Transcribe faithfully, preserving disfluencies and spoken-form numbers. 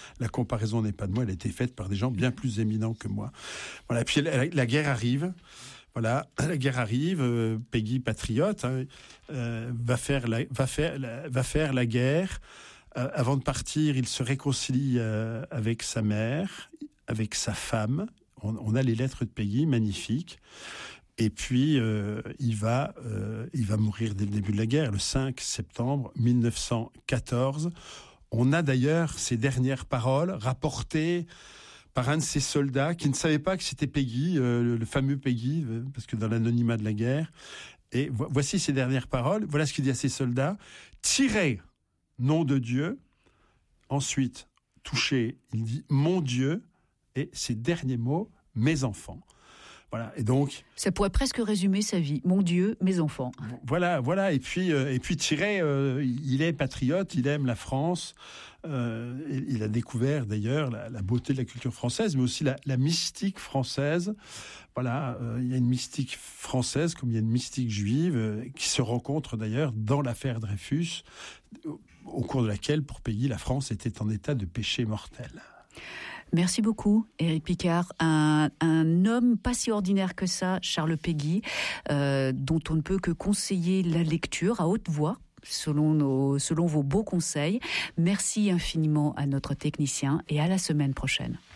la comparaison n'est pas de moi, elle a été faite par des gens bien plus éminents que moi. Voilà. Et puis la, la guerre arrive. Voilà, la guerre arrive. Euh, Péguy, patriote, hein, euh, va faire la, va faire la, va faire la guerre. Euh, avant de partir, il se réconcilie euh, avec sa mère, avec sa femme. On, on a les lettres de Péguy, magnifiques. Et puis euh, il va, euh, il va mourir dès le début de la guerre, le cinq septembre mille neuf cent quatorze. On a d'ailleurs ses dernières paroles rapportées par un de ses soldats qui ne savait pas que c'était Péguy, euh, le, le fameux Péguy, euh, parce que dans l'anonymat de la guerre. Et vo- voici ses dernières paroles. Voilà ce qu'il dit à ses soldats. Tirez, nom de Dieu. Ensuite, touché, il dit mon Dieu. Et ses derniers mots, mes enfants. Voilà. Et donc. Ça pourrait presque résumer sa vie. Mon Dieu, mes enfants. Voilà, voilà. Et puis, euh, et puis Thierry, euh, il est patriote, il aime la France. Euh, il a découvert d'ailleurs la, la beauté de la culture française, mais aussi la, la mystique française. Voilà, euh, il y a une mystique française comme il y a une mystique juive euh, qui se rencontre d'ailleurs dans l'affaire Dreyfus, au cours de laquelle, pour Péguy, la France était en état de péché mortel. Merci beaucoup, Éric Picard. Un, un homme pas si ordinaire que ça, Charles Péguy, euh, dont on ne peut que conseiller la lecture à haute voix, selon, nos, selon vos beaux conseils. Merci infiniment à notre technicien et à la semaine prochaine.